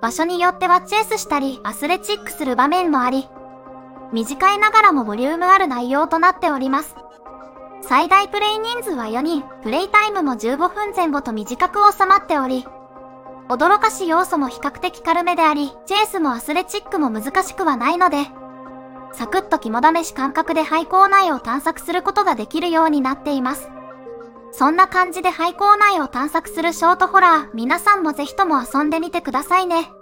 場所によってはチェイスしたりアスレチックする場面もあり、短いながらもボリュームある内容となっております。最大プレイ人数は4人、プレイタイムも15分前後と短く収まっており、驚かし要素も比較的軽めであり、チェイスもアスレチックも難しくはないので、サクッと肝試し感覚で廃校内を探索することができるようになっています。そんな感じで廃校内を探索するショートホラー、皆さんもぜひとも遊んでみてくださいね。